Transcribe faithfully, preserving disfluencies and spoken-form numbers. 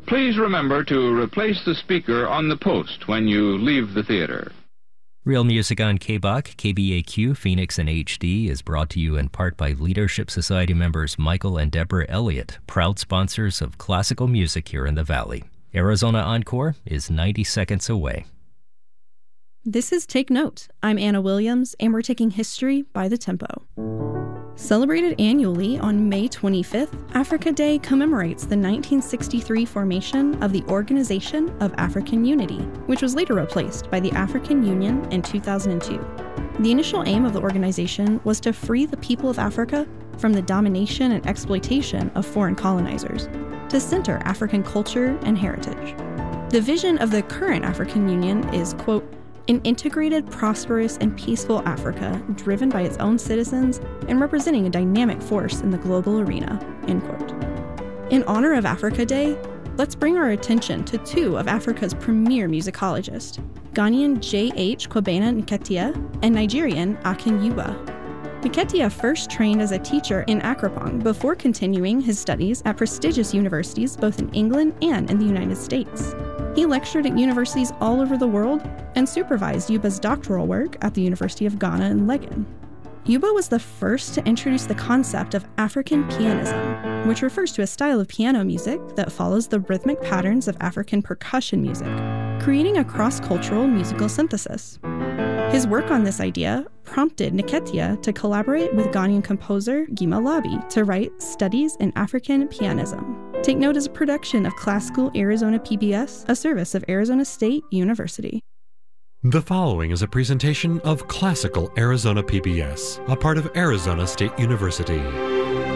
Please remember to replace the speaker on the post when you leave the theater. Real Music on K B O C, K B A Q, Phoenix, and H D is brought to you in part by Leadership Society members Michael and Deborah Elliott, proud sponsors of classical music here in the Valley. Arizona Encore is ninety seconds away. This is Take Note. I'm Anna Williams, and we're taking history by the tempo. Celebrated annually on May twenty-fifth, Africa Day commemorates the nineteen sixty-three formation of the Organization of African Unity, which was later replaced by the African Union in two thousand two. The initial aim of the organization was to free the people of Africa from the domination and exploitation of foreign colonizers, to center African culture and heritage. The vision of the current African Union is, quote, an integrated, prosperous, and peaceful Africa driven by its own citizens and representing a dynamic force in the global arena, end quote. In honor of Africa Day, let's bring our attention to two of Africa's premier musicologists, Ghanaian J H Kwabena Nketia and Nigerian Akin Yuba. Nketia first trained as a teacher in Akropong before continuing his studies at prestigious universities both in England and in the United States. He lectured at universities all over the world and supervised Yuba's doctoral work at the University of Ghana in Legon. Yuba was the first to introduce the concept of African pianism, which refers to a style of piano music that follows the rhythmic patterns of African percussion music, creating a cross-cultural musical synthesis. His work on this idea prompted Nketia to collaborate with Ghanaian composer Gima Labi to write Studies in African Pianism. Take Note is a production of Classical Arizona P B S, a service of Arizona State University. The following is a presentation of Classical Arizona P B S, a part of Arizona State University.